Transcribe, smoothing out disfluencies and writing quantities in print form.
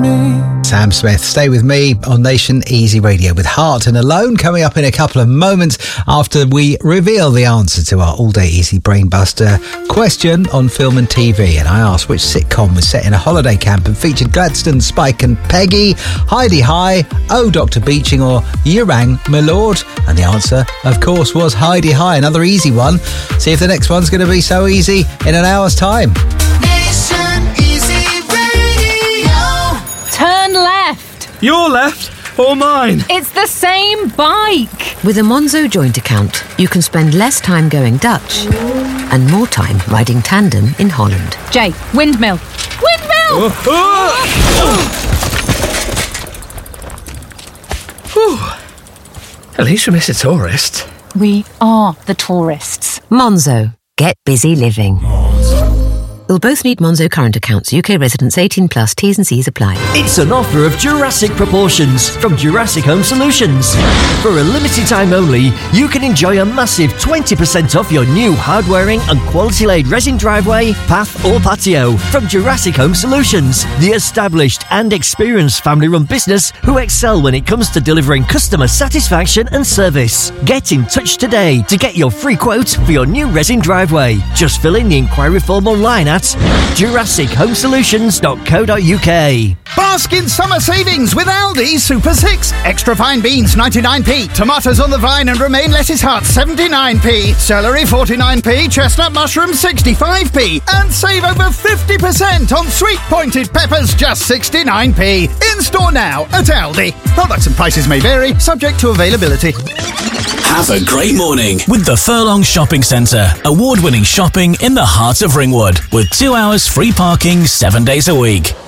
Sam Smith, Stay With Me on Nation Easy Radio with Heart and Alone coming up in a couple of moments after we reveal the answer to our all-day easy brainbuster question on film and TV. And I asked which sitcom was set in a holiday camp and featured Gladstone, Spike and Peggy, Heidi High, Oh Dr. Beeching or You Rang My Lord. And the answer, of course, was Heidi High. Another easy one. See if the next one's going to be so easy in an hour's time. Turn left. Your left or mine? It's the same bike. With a Monzo joint account, you can spend less time going Dutch and more time riding tandem in Holland. Jay, windmill. Windmill! At least we missed a tourist. We are the tourists. Monzo. Get busy living. You'll both need Monzo current accounts. UK residents 18 plus. T's and C's apply. It's an offer of Jurassic proportions from Jurassic Home Solutions. For a limited time only, you can enjoy a massive 20% off your new hard-wearing and quality-laid resin driveway, path or patio from Jurassic Home Solutions, the established and experienced family-run business who excel when it comes to delivering customer satisfaction and service. Get in touch today to get your free quote for your new resin driveway. Just fill in the inquiry form online at JurassicHomeSolutions.co.uk. Bask in summer savings with Aldi Super 6. Extra fine beans 99p. Tomatoes on the vine and romaine lettuce heart 79p. Celery 49p. Chestnut mushrooms 65p. And save over 50% on sweet pointed peppers just 69p. In store now at Aldi. Products and prices may vary, subject to availability. Have a great morning with the Furlong Shopping Centre. Award-winning shopping in the heart of Ringwood with 2 hours free parking 7 days a week.